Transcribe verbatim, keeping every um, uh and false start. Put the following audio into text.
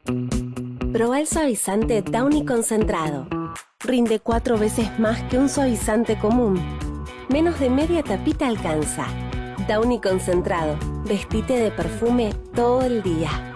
Probá el suavizante Downy concentrado. Rinde cuatro veces más que un suavizante común. Menos de media tapita alcanza. Downy concentrado. Vestite de perfume todo el día.